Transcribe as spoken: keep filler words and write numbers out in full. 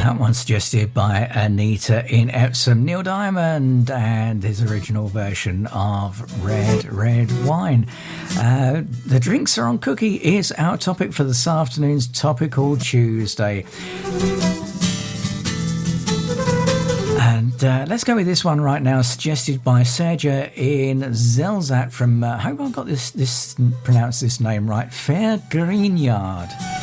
That one suggested by Anita in Epsom. Neil Diamond and his original version of Red, Red Wine. Uh, the Drinks Are on Cookie is our topic for this afternoon's Topical Tuesday. And uh, let's go with this one right now, suggested by Serja in Zelzat from, uh, I hope I got this, this pronounced this name right, Fair Greenyard.